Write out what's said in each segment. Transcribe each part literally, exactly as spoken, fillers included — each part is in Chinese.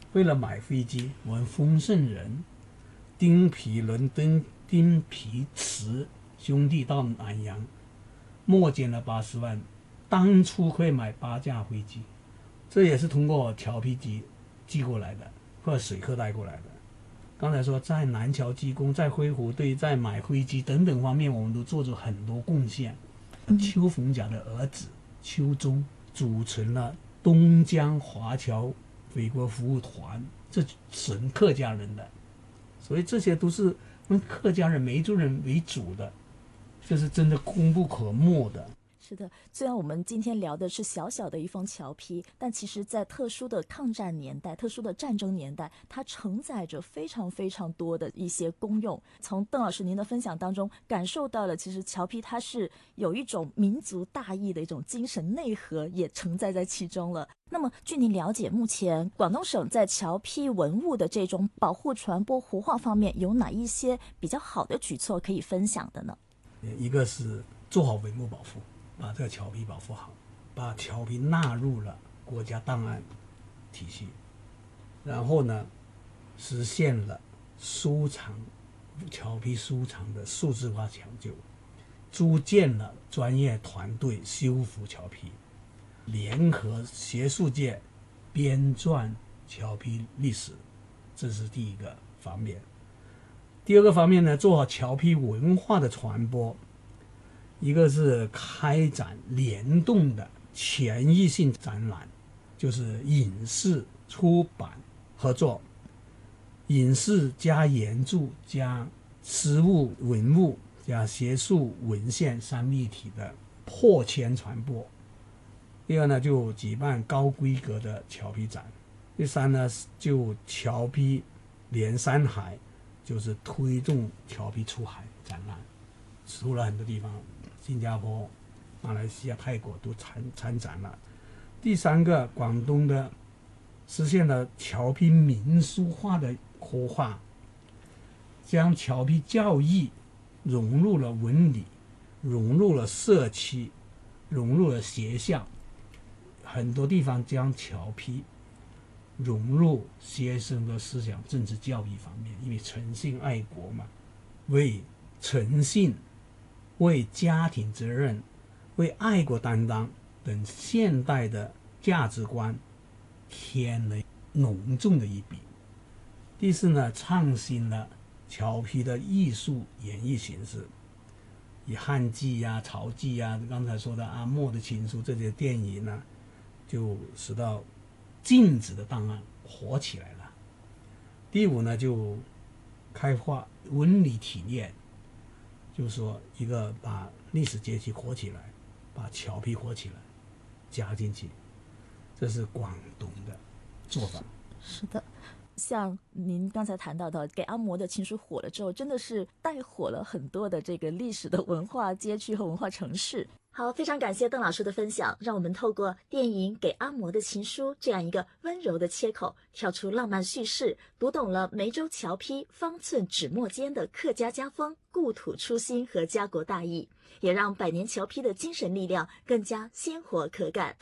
为了买飞机，我们丰盛人丁皮伦敦丁皮茨兄弟到南洋募捐了八十万，当初可以买八架飞机，这也是通过侨批机寄过来的，或者水客带过来的。刚才说在南侨技工、在灰狐队、在买飞机等等方面，我们都做出很多贡献。 嗯、 邱逢甲的儿子邱忠组成了东江华侨美国服务团，这纯客家人的，所以这些都是我们客家人梅州人为主的，这是真的功不可没的。 是的，虽然我们今天聊的是小小的一封侨批，但其实在特殊的抗战年代、特殊的战争年代，它承载着非常非常多的一些功用。从邓老师您的分享当中感受到了，其实侨批它是有一种民族大义的一种精神内核也承载在其中了。那么据您了解，目前广东省在侨批文物的这种保护、传播、活化方面有哪一些比较好的举措可以分享的呢？ 一个是做好文物保护，把这个侨批保护好，把侨批纳入了国家档案体系，然后呢，实现了收藏侨批收藏的数字化抢救，组建了专业团队修复侨批，联合学术界编撰侨批历史，这是第一个方面。第二个方面呢，做好侨批文化的传播，一个是开展联动的全域性展览，就是影视出版合作，影视加原著加实物文物加学术文献三位一体的破圈传播。第二呢，就举办高规格的侨批展。第三呢，就侨批连山海，就是推动侨批出海展览，出了很多地方，新加坡、马来西亚、泰国都参参展了。第三个，广东的实现了侨批民俗化的活化，将侨批教育融入了文理，融入了社区，融入了学校，很多地方将侨批融入学生的思想政治教育方面，因为诚信爱国嘛，为诚信、为家庭责任、为爱国担当等现代的价值观添了浓重的一笔。第四呢，创新了侨批的艺术演绎形式，以汉剧呀、曹剧呀，刚才说的阿莫的情书这些电影呢，就使到禁止的档案活起来了。第五呢，就开发文理体验，就是说一个把历史节气活起来，把侨批活起来加进去，这是广东的做法。 是的，像您刚才谈到的给阿嬷的情书火了之后，真的是带火了很多的这个历史的文化街区和文化城市。好，非常感谢邓老师的分享，让我们透过电影《给阿嬷的情书》这样一个温柔的切口，跳出浪漫叙事，读懂了梅州侨批方寸纸墨间的客家家风、故土初心和家国大义，也让百年侨批的精神力量更加鲜活可感。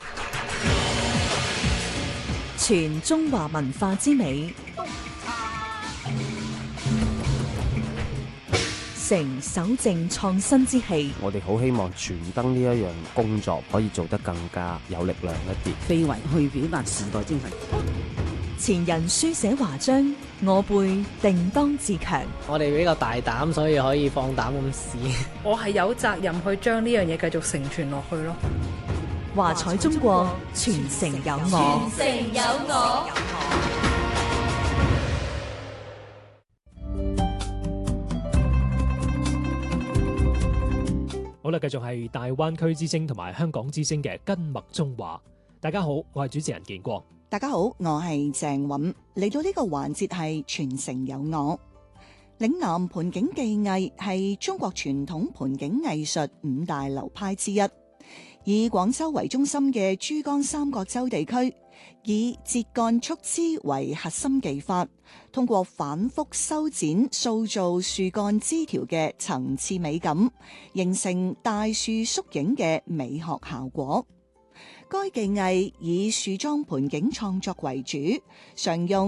全中華文化之美，成守正創新之氣。 我哋好希望傳燈呢一樣工作可以做得更加有力量一啲， 非遺去表達時代精神。 前人書寫華章，我輩定當自強。 我哋比較大膽，所以可以放膽咁試。 我係有責任去將呢樣嘢繼續承傳落去咯。 華彩中國，傳承有我。 傳承有我。 好啦，繼續係大灣區之聲同埋香港之聲嘅根脈中華。大家好，我係主持人建國。 大家好，我係鄭韻。嚟到呢個環節係傳承有我。嶺南盆景技藝係中國傳統盆景藝術五大流派之一。以廣州為中心嘅珠江三角洲地區，以節幹束枝為核心技法，通過反覆修剪塑造樹幹枝條嘅層次美感，形成大樹縮影嘅美學效果。該技藝以樹樁盆景創作為主，常用